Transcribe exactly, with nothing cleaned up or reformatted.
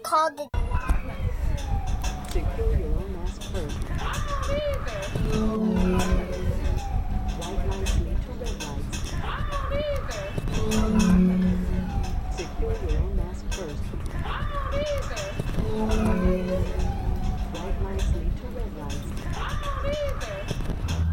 called the To kill your own ass first.